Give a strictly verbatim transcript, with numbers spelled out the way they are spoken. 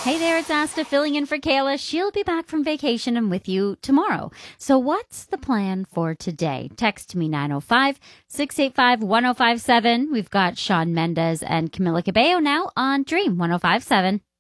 Hey there, it's Asta filling in for Kayla. She'll be back from vacation and with you tomorrow. So what's the plan for today? Text me nine oh five, six eight five, one oh five seven. We've got Sean Mendez and Camila Cabello now on Dream one oh five seven.